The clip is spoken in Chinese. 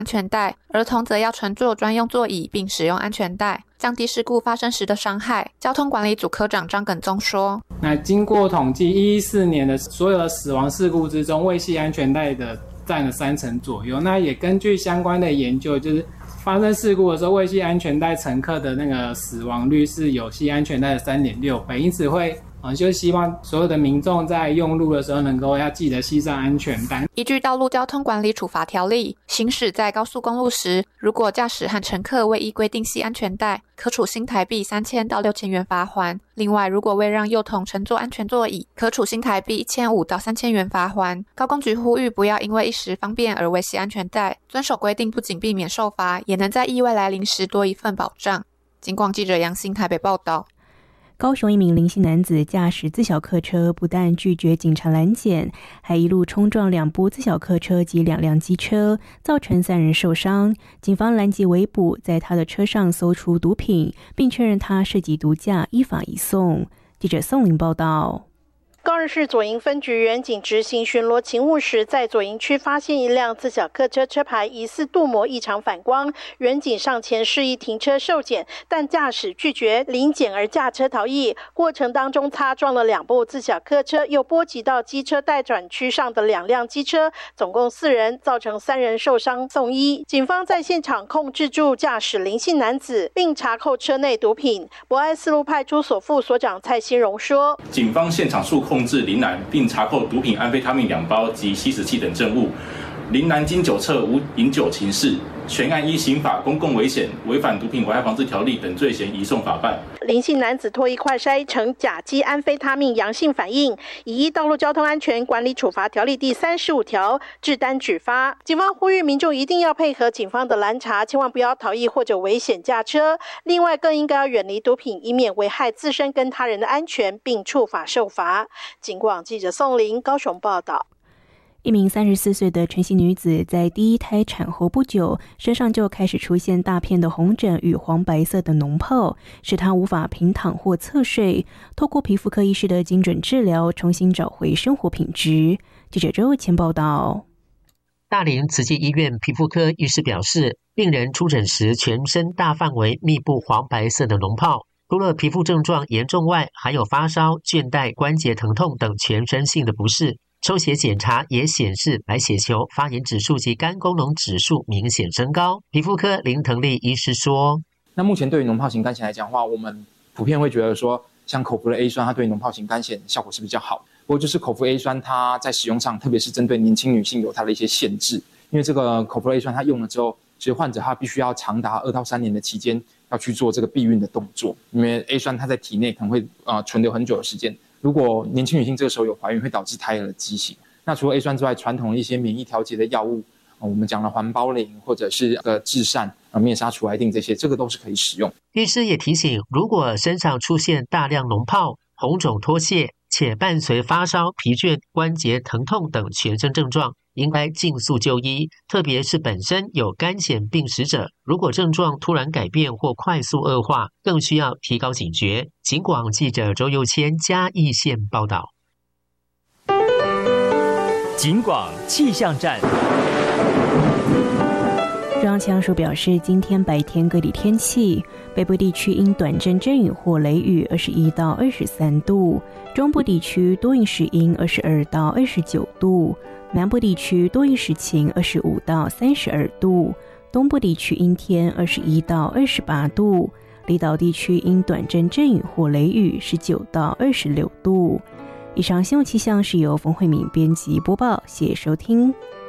安全带，儿童则要乘坐专用座椅并使用安全带，降低事故发生时的伤害。交通管理组科长张耿宗说， 那经过统计，114年的所有的死亡事故之中，未系安全带的占了30%左右。那也根据相关的研究，就是发生事故的时候，未系安全带乘客的那个死亡率是有系安全带的3.6倍，因此就是希望所有的民众在用路的时候能够要记得系上安全带。 依据道路交通管理处罚条例，行驶在高速公路时，如果驾驶和乘客未依规定系安全带，可处新台币3000到6000元罚锾。另外，如果未让幼童乘坐安全座椅，可处新台币1500到3000元罚锾。高公局呼吁不要因为一时方便而未系安全带，遵守规定不仅避免受罚，也能在意外来临时多一份保障。警广记者杨欣台北报道。 高雄一名林姓男子驾驶自小客车，不但拒绝警察拦检，还一路冲撞2部自小客车及2辆机车，造成3人受伤。警方拦截围捕，在他的车上搜出毒品，并确认他涉及毒驾，依法移送。记者宋玲报道。 高雄市左营分局员警执行巡逻勤务时，在左营区发现一辆自小客车车牌疑似镀膜异常反光，员警上前示意停车受检，但驾驶拒绝临检而驾车逃逸，过程当中擦撞了2部自小客车，又波及到机车待转区上的2辆机车，总共4人，造成3人受伤送医。警方在现场控制住驾驶林姓男子，并查扣车内毒品。博爱四路派出所副所长蔡新荣说， 警方现场控制林男，并查扣毒品安非他命2包及吸食器等证物。林男经酒测无饮酒情事，全案依刑法公共危险、违反毒品危害防治条例等罪嫌移送法办。 林姓男子唾液快筛呈甲基安非他命阳性反应，已依道路交通安全管理处罚条例第35条治单举发。警方呼吁民众一定要配合警方的拦查，千万不要逃逸或者危险驾车。另外，更应该要远离毒品，以免危害自身跟他人的安全，并触法受罚。警广记者宋玲高雄报道。 一名34岁的陈姓女子在第1胎产后不久，身上就开始出现大片的红疹与黄白色的脓泡，使她无法平躺或侧睡。透过皮肤科医师的精准治疗，重新找回生活品质。记者周前报道。 大林慈济医院皮肤科医师表示，病人出诊时全身大范围密布黄白色的脓泡，除了皮肤症状严重外，还有发烧、倦怠、关节疼痛等全身性的不适。抽血检查也显示白血球、发炎指数及肝功能指数明显升高。皮肤科林腾利医师说， 那目前对于脓疱型肝炎来讲的话，我们普遍会觉得说，像口服的 A 酸，它对脓疱型肝炎效果是比较好。不过就是口服 A 酸，它在使用上，特别是针对年轻女性有它的一些限制。因为这个口服 A 酸，它用了之后，其实患者他必须要长达2到3年的期间要去做这个避孕的动作，因为 A 酸它在体内可能会存留很久的时间。如果年轻女性这个时候有怀孕，会导致胎儿的畸形。那除了 A 酸之外，传统的一些免疫调节的药物，我们讲的环孢灵或者是至善、灭杀除癌定这些，这个都是可以使用。 医师也提醒，如果身上出现大量脓泡、红肿脱屑，且伴随发烧、疲倦、关节疼痛等全身症状，应该尽速就医，特别是本身有肝炎病史者，如果症状突然改变或快速恶化，更需要提高警觉。警广记者周佑谦嘉义县报道。 警广气象站。 中央气象署表示，今天白天各地天气，北部地区因短阵阵雨或雷雨21到23度，中部地区多云时阴22到29度，南部地区多云时晴25到32度，东部地区阴天21到28度，离岛地区因短阵阵雨或雷雨19到26度。以上新闻气象是由冯慧敏编辑播报，谢谢收听。